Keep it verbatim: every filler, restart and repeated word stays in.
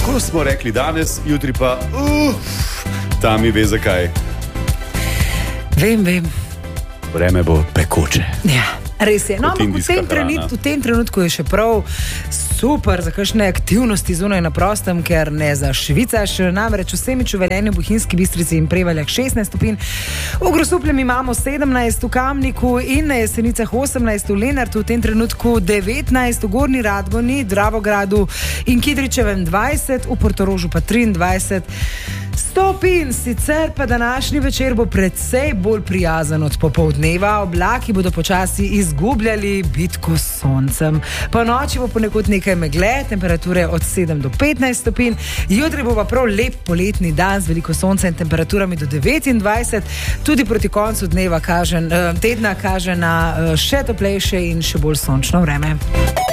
Tako smo rekli danes, jutri pa, uh, ta mi ve zakaj. Vem, vem. Vreme bo pekoče. Ja, res je. No, ampak v tem, trenut, v tem trenutku je še prav super za kakšne aktivnosti zunaj na prostem, ker ne zašvicaš. Namreč v Semiču, Velenju, Bohinjski Bistrici in Prevaljah šestnajst stopinj, v Grosupljem imamo sedemnajst, v Kamniku in na Jesenicah osemnajst, v Lenartu v tem trenutku devetnajst, v Gornji Radgoni, Dravogradu in Kidričevem dvajset, v Portorožu pa triindvajset stopinj. Sicer pa današnji večer bo precej bolj prijazen od popoldneva. Oblaki bodo počasi izgubljali bitko s soncem. Po noči bo ponekod nekaj megle, temperature od sedem do petnajst stopinj. Jutri bo pa prav lep poletni dan z veliko sonca in temperaturami do devetindvajset. Tudi proti koncu dneva kaže, tedna kaže na še toplejše in še bolj sončno vreme.